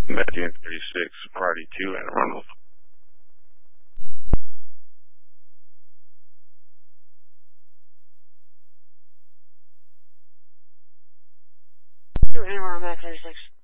Median 36, Priority 2, and Ronald. Anywhere on Med 36.